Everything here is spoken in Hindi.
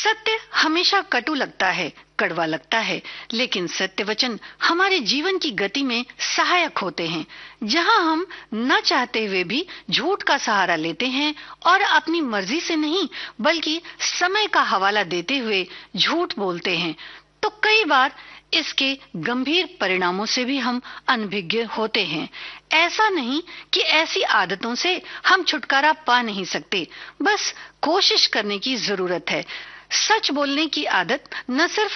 सत्य हमेशा कटु लगता है, कड़वा लगता है, लेकिन सत्य वचन हमारे जीवन की गति में सहायक होते हैं। जहां हम न चाहते हुए भी झूठ का सहारा लेते हैं और अपनी मर्जी से नहीं बल्कि समय का हवाला देते हुए झूठ बोलते हैं, तो कई बार इसके गंभीर परिणामों से भी हम अनभिज्ञ होते हैं। ऐसा नहीं कि ऐसी आदतों से हम छुटकारा पा नहीं सकते, बस कोशिश करने की जरूरत है। सच बोलने की आदत न सिर्फ